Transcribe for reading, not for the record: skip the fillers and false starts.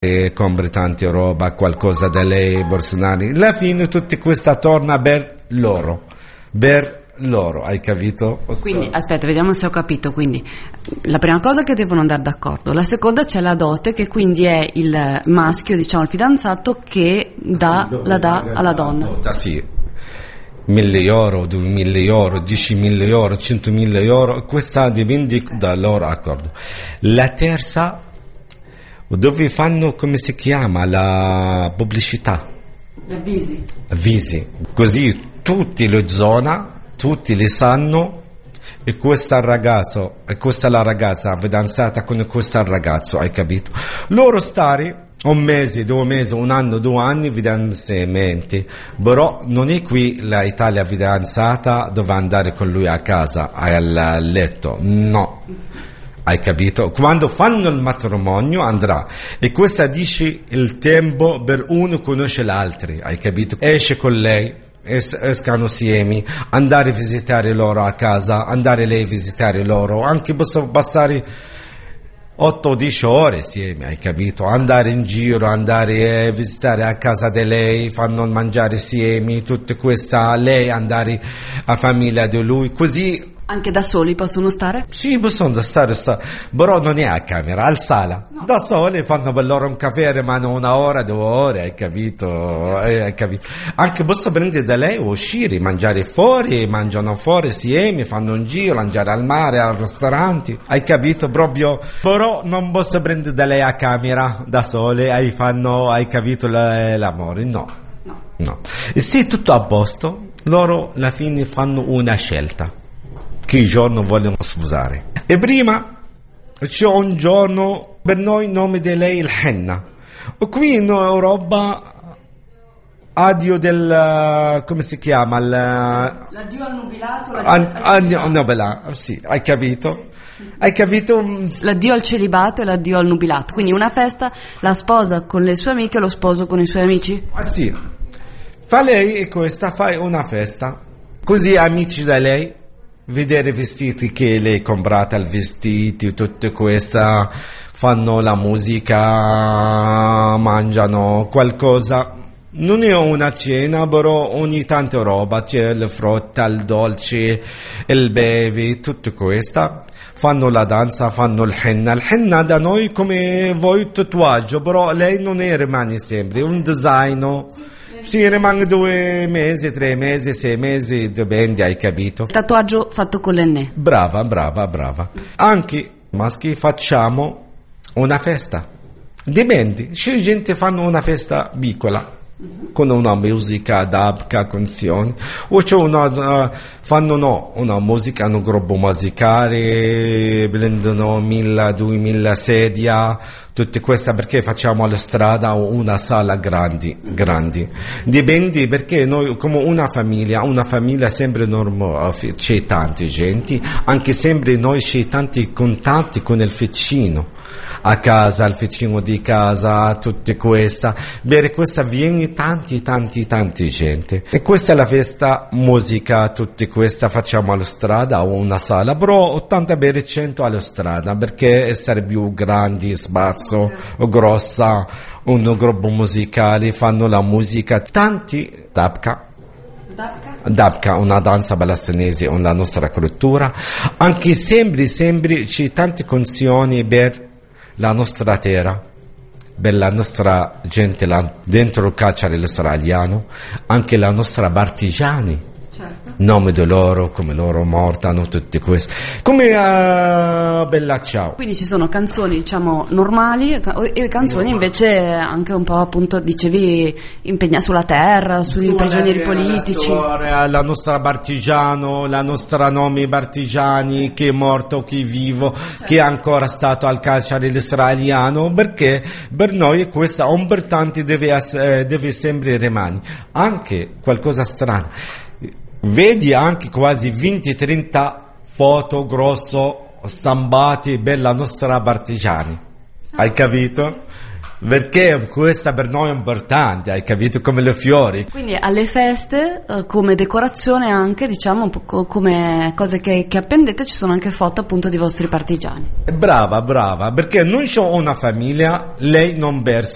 e compri tante roba, qualcosa da lei, Bolsonaro. Alla fine tutta questa torna per loro, hai capito? Quindi aspetta, vediamo se ho capito. Quindi la prima cosa è che devono andare d'accordo, la seconda c'è la dote, che quindi è il maschio, diciamo il fidanzato, che dà alla donna. Sì, 1.000 euro, 2.000 euro, 10.000 euro, 100.000 euro, questa dipende dal loro accordo. La terza, dove fanno, come si chiama, la pubblicità, avvisi, così tutti le zone, tutti li sanno, e questa ragazzo, e questa è la ragazza fidanzata con questo ragazzo, hai capito? Loro stare un mese, 2 mesi, 1 anno, 2 anni fidanzamenti, però non è qui l'Italia fidanzata dove andare con lui a casa, al letto, no. Hai capito? Quando fanno il matrimonio andrà, e questa dice il tempo per uno conosce l'altro, hai capito? Esce con lei, escano insieme, andare a visitare loro a casa, andare lei a visitare loro, anche possono passare 8-10 ore insieme, hai capito? Andare in giro, andare a visitare a casa di lei, fanno mangiare insieme, tutta questa, lei andare a famiglia di lui, così. Anche da soli possono stare? Sì, possono stare, però non è a camera, al sala. No. Da soli fanno per loro un caffè, rimangono 1 ora, 2 ore, hai capito? Anche posso prendere da lei o uscire, mangiare fuori, mangiano fuori insieme, fanno un giro, mangiare al mare, al ristorante, hai capito? Proprio, però non posso prendere da lei a camera, da sole, hai capito l'amore? No. E se tutto a posto, loro alla fine fanno una scelta. Che giorno vogliono sposare. E prima c'è un giorno, per noi il nome di lei il henna. E qui in Europa addio del, come si chiama? L'addio al nubilato. Sì, hai capito? Hai capito? L'addio al celibato e l'addio al nubilato. Quindi una festa, la sposa con le sue amiche e lo sposo con i suoi amici? Sì. Fa lei e questa, fai una festa. Così amici da lei, vedere vestiti che lei comprata, il vestiti, tutto questa, fanno la musica, mangiano qualcosa. Non è una cena, però ogni tanto roba, c'è il frutta, il dolce, il bevi, tutto questo. Fanno la danza, fanno il henna. Il henna da noi come voi tatuaggio, però lei non rimane sempre, un design. Sì, rimane 2 mesi, 3 mesi, 6 mesi, dipende, hai capito? Tatuaggio fatto con l'enne. Brava. Anche maschi facciamo una festa. Dipende, c'è gente che fanno una festa piccola, con una musica d'apca, canzoni, o c'è fanno una musica, un gruppo musicale, prendono 1.000-2.000 sedie, tutte queste, perché facciamo alla strada una sala grandi. Dipende, perché noi come una famiglia sempre c'è tante gente, anche sempre noi c'è tanti contatti con il vicino a casa, il vicino di casa, tutte queste, per questa viene tanti gente, e questa è la festa musica, tutte queste facciamo alla strada o una sala, però 80% alla strada, perché essere più grandi, spazio, grossa, un gruppo musicale, fanno la musica, tanti Dabka, una danza palestinese, la nostra cultura, anche sempre c'è tante canzoni per la nostra terra, per la nostra gente dentro il calciare israeliano, anche la nostra partigiani. Certo. Nome di loro, come loro mortano, tutte queste. Come Bella Ciao. Quindi ci sono canzoni, diciamo, normali e canzoni invece anche un po', appunto, dicevi, impegna sulla terra, sui prigionieri politici. La nostra partigiano, la nostra nome partigiani, chi è morto, chi è vivo, certo, chi è ancora stato al carcere israeliano, perché per noi questo è importante, deve sempre rimanere. Anche qualcosa strano. Vedi anche quasi 20-30 foto grosso stampate per la nostra partigiani, hai capito? Perché questa per noi è importante, hai capito, come le fiori. Quindi alle feste, come decorazione anche, diciamo, un po' come cose che appendete, ci sono anche foto appunto di vostri partigiani. Brava, perché non c'ho una famiglia, lei non versa